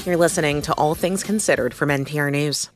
You're listening to All Things Considered from NPR News.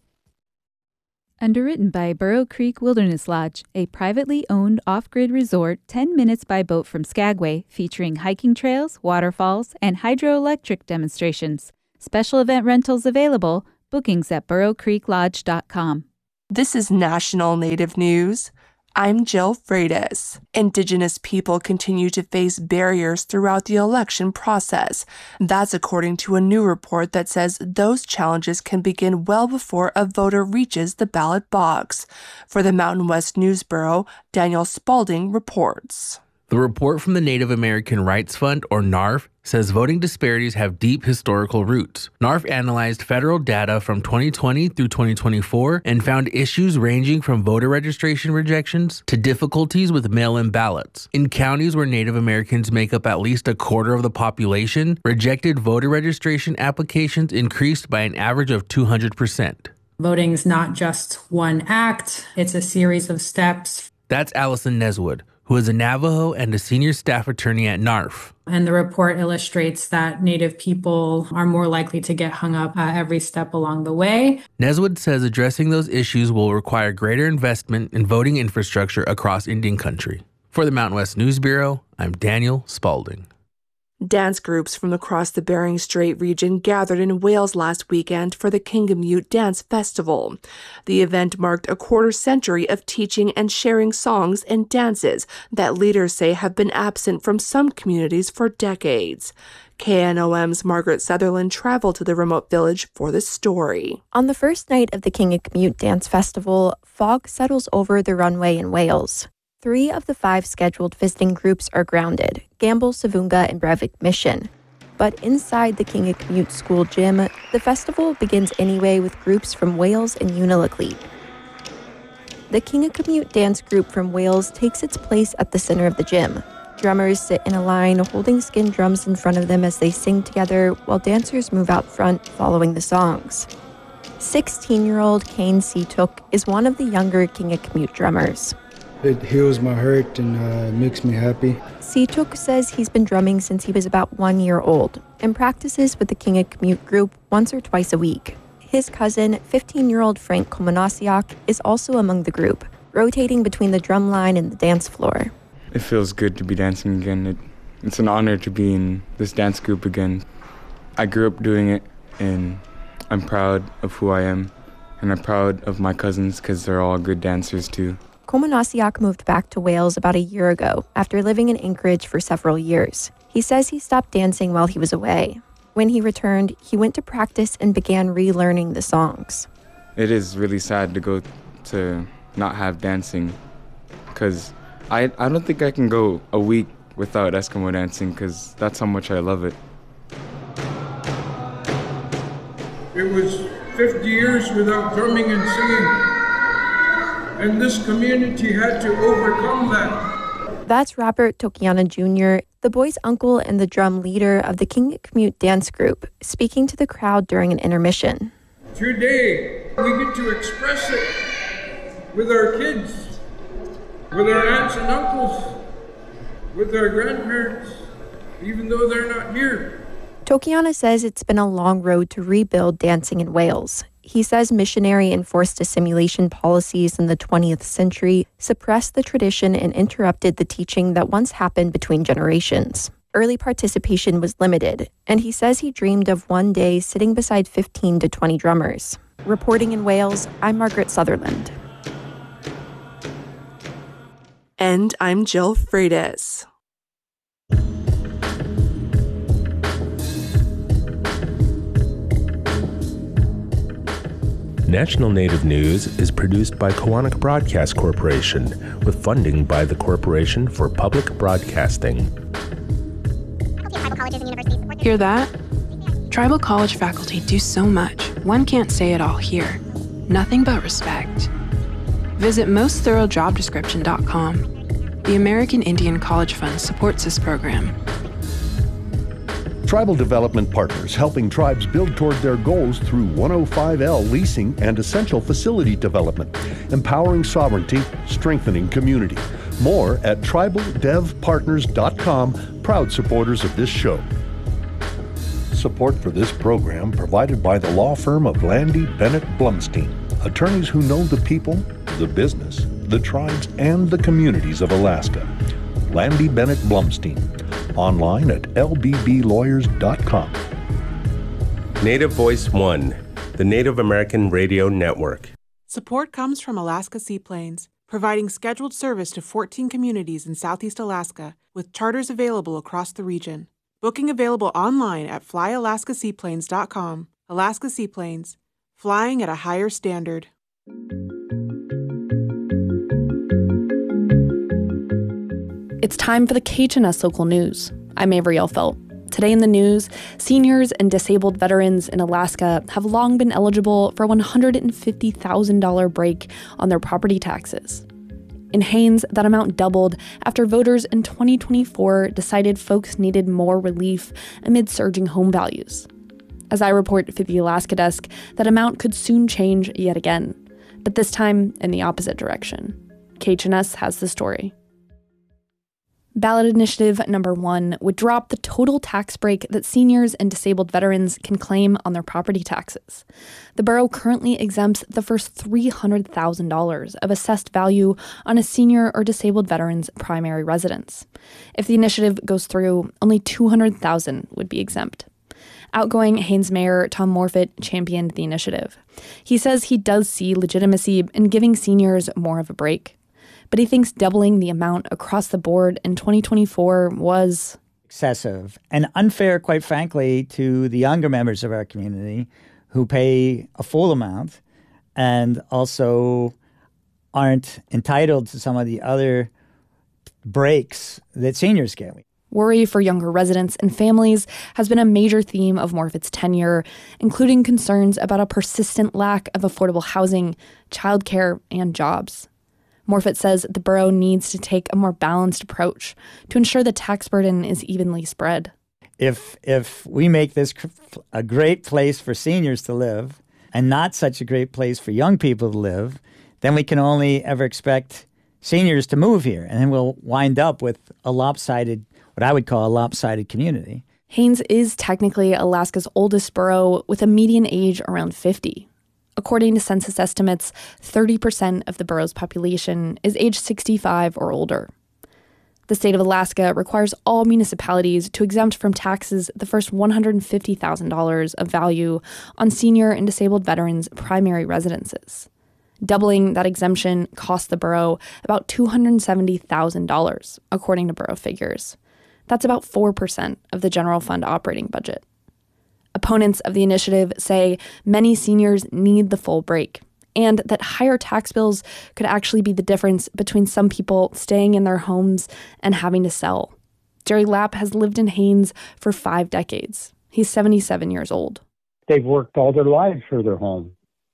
Underwritten by Burrow Creek Wilderness Lodge, a privately owned off-grid resort 10 minutes by boat from Skagway, featuring hiking trails, waterfalls, and hydroelectric demonstrations. Special event rentals available. Bookings at burrowcreeklodge.com. This is National Native News. I'm Jill Freitas. Indigenous people continue to face barriers throughout the election process. That's according to a new report that says those challenges can begin well before a voter reaches the ballot box. For the Mountain West News Bureau, Daniel Spalding reports. The report from the Native American Rights Fund, or NARF, says voting disparities have deep historical roots. NARF analyzed federal data from 2020 through 2024 and found issues ranging from voter registration rejections to difficulties with mail-in ballots. In counties where Native Americans make up at least a quarter of the population, rejected voter registration applications increased by an average of 200%. Voting's not just one act, it's a series of steps. That's Allison Neswood, who is a Navajo and a senior staff attorney at NARF. And the report illustrates that Native people are more likely to get hung up every step along the way. Neswood says addressing those issues will require greater investment in voting infrastructure across Indian country. For the Mountain West News Bureau, I'm Daniel Spalding. Dance groups from across the Bering Strait region gathered in Wales last weekend for the Kingamoot Dance Festival. The event marked a quarter century of teaching and sharing songs and dances that leaders say have been absent from some communities for decades. KNOM's Margaret Sutherland traveled to the remote village for this story. On the first night of the Kingamoot Dance Festival, fog settles over the runway in Wales. 3 of the 5 scheduled visiting groups are grounded, Gamble, Savunga, and Brevik Mission. But inside the Kingamoot School gym, the festival begins anyway with groups from Wales and Unalakleet. The Kingamoot dance group from Wales takes its place at the center of the gym. Drummers sit in a line holding skin drums in front of them as they sing together, while dancers move out front following the songs. 16-year-old Kane Seatuk is one of the younger Kingamoot drummers. It heals my hurt and makes me happy. Seatuk says he's been drumming since he was about 1 year old and practices with the Kingamoot group once or twice a week. His cousin, 15-year-old Frank Komanasiak, is also among the group, rotating between the drum line and the dance floor. It feels good to be dancing again. It's an honor to be in this dance group again. I grew up doing it, and I'm proud of who I am, and I'm proud of my cousins because they're all good dancers too. Komanasiak moved back to Wales about a year ago after living in Anchorage for several years. He says he stopped dancing while he was away. When he returned, he went to practice and began relearning the songs. It is really sad to go to not have dancing because I don't think I can go a week without Eskimo dancing because that's how much I love it. It was 50 years without drumming and singing. And this community had to overcome that. That's Robert Tokiana Jr., the boy's uncle and the drum leader of the Kingamoot dance group, speaking to the crowd during an intermission. Today, we get to express it with our kids, with our aunts and uncles, with our grandparents, even though they're not here. Tokiana says it's been a long road to rebuild dancing in Wales. He says missionary and forced assimilation policies in the 20th century suppressed the tradition and interrupted the teaching that once happened between generations. Early participation was limited, and he says he dreamed of one day sitting beside 15 to 20 drummers. Reporting in Wales, I'm Margaret Sutherland. And I'm Jill Freitas. National Native News is produced by Koahnic Broadcast Corporation with funding by the Corporation for Public Broadcasting. Hear that? Tribal college faculty do so much. One can't say it all here. Nothing but respect. Visit mostthoroughdjobdescription.com. The American Indian College Fund supports this program. Tribal Development Partners, helping tribes build toward their goals through 105L leasing and essential facility development, empowering sovereignty, strengthening community. More at tribaldevpartners.com, proud supporters of this show. Support for this program provided by the law firm of Landy Bennett Blumstein, attorneys who know the people, the business, the tribes, and the communities of Alaska. Landy Bennett Blumstein, online at lbblawyers.com. Native Voice One, the Native American Radio Network. Support comes from Alaska Seaplanes, providing scheduled service to 14 communities in Southeast Alaska with charters available across the region. Booking available online at flyalaskaseaplanes.com. Alaska Seaplanes, flying at a higher standard. It's time for the KHNS local news. I'm Avery Elfelt. Today in the news, seniors and disabled veterans in Alaska have long been eligible for a $150,000 break on their property taxes. In Haines, that amount doubled after voters in 2024 decided folks needed more relief amid surging home values. As I report for the Alaska Desk, that amount could soon change yet again, but this time in the opposite direction. KHNS has the story. Ballot Initiative number 1 would drop the total tax break that seniors and disabled veterans can claim on their property taxes. The borough currently exempts the first $300,000 of assessed value on a senior or disabled veteran's primary residence. If the initiative goes through, only $200,000 would be exempt. Outgoing Haines Mayor Tom Morfitt championed the initiative. He says he does see legitimacy in giving seniors more of a break. But he thinks doubling the amount across the board in 2024 was excessive and unfair, quite frankly, to the younger members of our community who pay a full amount and also aren't entitled to some of the other breaks that seniors get. Worry for younger residents and families has been a major theme of Morfitt's tenure, including concerns about a persistent lack of affordable housing, childcare, and jobs. Morfitt says the borough needs to take a more balanced approach to ensure the tax burden is evenly spread. If we make this a great place for seniors to live and not such a great place for young people to live, then we can only ever expect seniors to move here. And then we'll wind up with a lopsided, what I would call a lopsided community. Haines is technically Alaska's oldest borough with a median age around 50. According to census estimates, 30% of the borough's population is age 65 or older. The state of Alaska requires all municipalities to exempt from taxes the first $150,000 of value on senior and disabled veterans' primary residences. Doubling that exemption cost the borough about $270,000, according to borough figures. That's about 4% of the general fund operating budget. Opponents of the initiative say many seniors need the full break, and that higher tax bills could actually be the difference between some people staying in their homes and having to sell. Jerry Lapp has lived in Haines for 5 decades. He's 77 years old. They've worked all their lives for their home,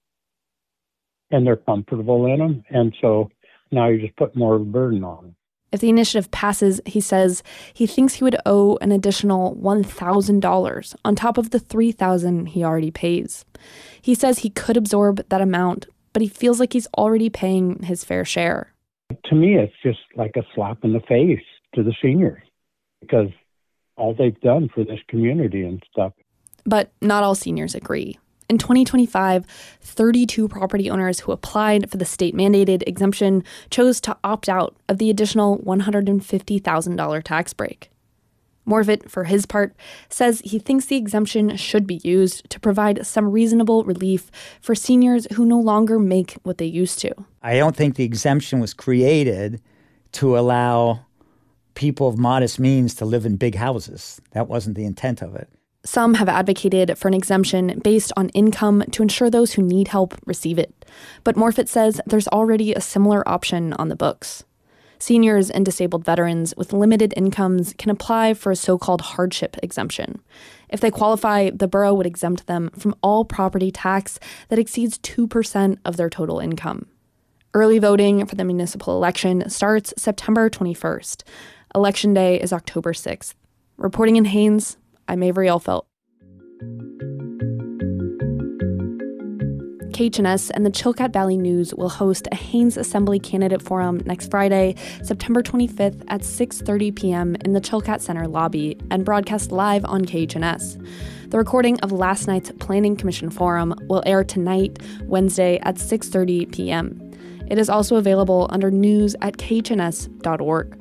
and they're comfortable in them, and so now you just put more of a burden on them. If the initiative passes, he says he thinks he would owe an additional $1,000 on top of the $3,000 he already pays. He says he could absorb that amount, but he feels like he's already paying his fair share. To me, it's just like a slap in the face to the seniors because all they've done for this community and stuff. But not all seniors agree. In 2025, 32 property owners who applied for the state-mandated exemption chose to opt out of the additional $150,000 tax break. Morfitt, for his part, says he thinks the exemption should be used to provide some reasonable relief for seniors who no longer make what they used to. I don't think the exemption was created to allow people of modest means to live in big houses. That wasn't the intent of it. Some have advocated for an exemption based on income to ensure those who need help receive it. But Morfitt says there's already a similar option on the books. Seniors and disabled veterans with limited incomes can apply for a so-called hardship exemption. If they qualify, the borough would exempt them from all property tax that exceeds 2% of their total income. Early voting for the municipal election starts September 21st. Election day is October 6th. Reporting in Haines, I'm Avery Elfelt. KHNS and the Chilkat Valley News will host a Haines Assembly Candidate Forum next Friday, September 25th at 6:30 p.m. in the Chilkat Center lobby and broadcast live on KHNS. The recording of last night's Planning Commission Forum will air tonight, Wednesday at 6:30 p.m. It is also available under news at khns.org.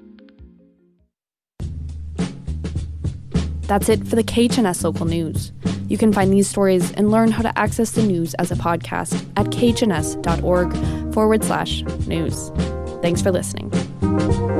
That's it for the KHNS Local News. You can find these stories and learn how to access the news as a podcast at khns.org/news. Thanks for listening.